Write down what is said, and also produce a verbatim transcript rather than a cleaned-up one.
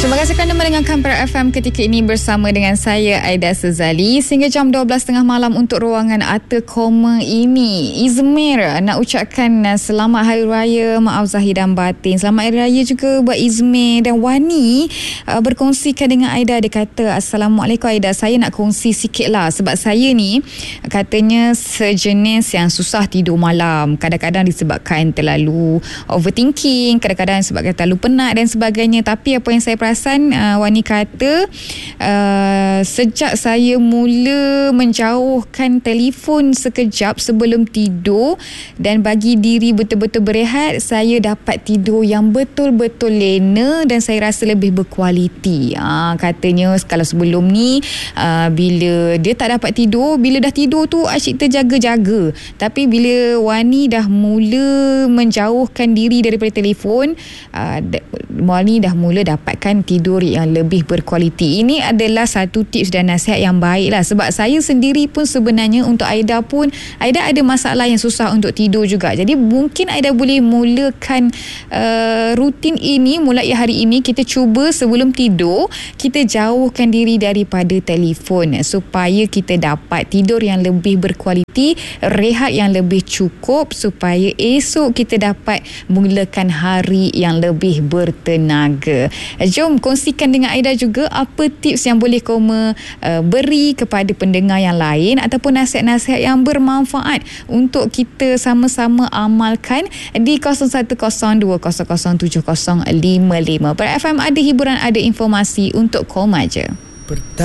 Terima kasih kerana mendengarkan Perak F M ketika ini bersama dengan saya Aida Sezali sehingga jam dua belas tiga puluh malam untuk ruangan Arta Koma ini. Izmir nak ucapkan selamat Hari Raya, maaf zahir dan batin. Selamat Hari Raya juga buat Izmir. Dan Wani uh, berkongsikan dengan Aida, dia kata, Assalamualaikum Aida, saya nak kongsi sikit lah sebab saya ni katanya sejenis yang susah tidur malam. Kadang-kadang disebabkan terlalu overthinking, kadang-kadang disebabkan terlalu penat dan sebagainya. Tapi apa yang saya perasan, uh, Wani kata uh, sejak saya mula menjauhkan telefon sekejap sebelum tidur dan bagi diri betul-betul berehat, saya dapat tidur yang betul-betul lena dan saya rasa lebih berkualiti. Uh, katanya kalau sebelum ni uh, bila dia tak dapat tidur, bila dah tidur tu asyik terjaga-jaga. Tapi bila Wani dah mula menjauhkan diri daripada telefon, uh, Wani dah mula dapatkan tidur yang lebih berkualiti. Ini adalah satu tips dan nasihat yang baik lah. Sebab saya sendiri pun sebenarnya, untuk Aida pun, Aida ada masalah yang susah untuk tidur juga. Jadi mungkin Aida boleh mulakan uh, rutin ini mulai hari ini. Kita cuba sebelum tidur, kita jauhkan diri daripada telefon supaya kita dapat tidur yang lebih berkualiti, rehat yang lebih cukup supaya esok kita dapat mulakan hari yang lebih bertenaga. Jom kongsikan dengan Aida juga apa tips yang boleh kamu uh, beri kepada pendengar yang lain ataupun nasihat-nasihat yang bermanfaat untuk kita sama-sama amalkan di kosong satu kosong dua kosong kosong tujuh kosong lima lima. Perak F M ada hiburan, ada informasi untuk kau aja.